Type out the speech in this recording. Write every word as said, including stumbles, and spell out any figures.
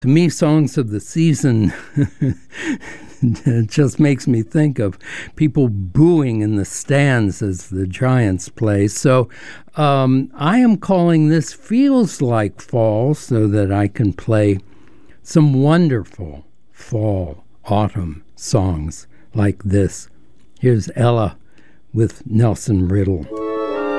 To me, songs of the season it just makes me think of people booing in the stands as the Giants play. So um, I am calling this Feels Like Fall so that I can play some wonderful fall, autumn songs like this. Here's Ella with Nelson Riddle.